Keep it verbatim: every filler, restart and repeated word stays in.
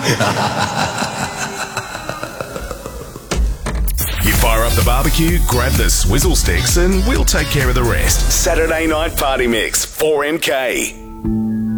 You fire up the barbecue, grab the swizzle sticks, and we'll take care of the rest. Saturday Night Party Mix, four M K.